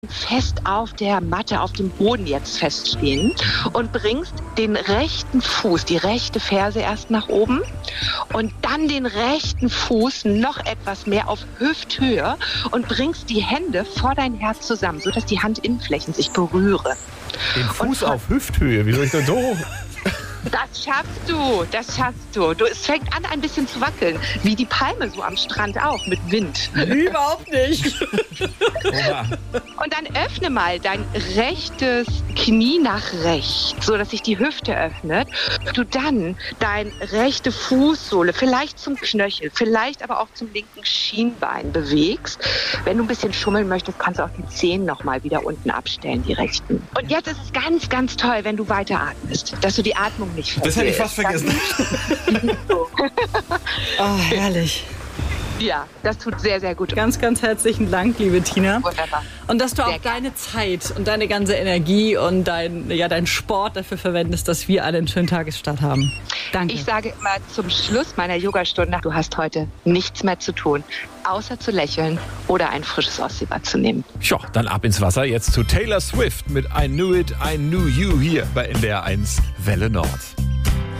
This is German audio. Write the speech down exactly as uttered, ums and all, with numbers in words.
fest auf der Matte, auf dem Boden jetzt feststehen und bringst den rechten Fuß, die rechte Ferse erst nach oben und dann den rechten Fuß noch etwas mehr auf Hüfthöhe und bringst die Hände vor dein Herz zusammen, sodass die Handinnenflächen sich berühren. Den Fuß auf Hüfthöhe, wie soll ich denn so? Das schaffst du, das schaffst du. du. Es fängt an, ein bisschen zu wackeln, wie die Palme so am Strand auch, mit Wind. Überhaupt nicht. Und dann öffne mal dein rechtes Knie nach rechts, so dass sich die Hüfte öffnet. Du dann deine rechte Fußsohle vielleicht zum Knöchel, vielleicht aber auch zum linken Schienbein bewegst. Wenn du ein bisschen schummeln möchtest, kannst du auch die Zehen noch mal wieder unten abstellen, die rechten. Und jetzt ist es ganz, ganz toll, wenn du weiter atmest, dass du die Atmung nicht vergisst. Das hätte ich fast vergessen. Oh, herrlich. Ja, das tut sehr, sehr gut. Ganz, ganz herzlichen Dank, liebe Tina. Wunderbar. Und dass du auch Sehr deine Zeit und deine ganze Energie und dein, ja, dein Sport dafür verwendest, dass wir alle einen schönen Tagesstart haben. Danke. Ich sage immer zum Schluss meiner Yogastunde, du hast heute nichts mehr zu tun, außer zu lächeln oder ein frisches Ausziehbad zu nehmen. Ja, dann ab ins Wasser. Jetzt zu Taylor Swift mit I Knew It, I Knew You hier bei N D R eins Welle Nord.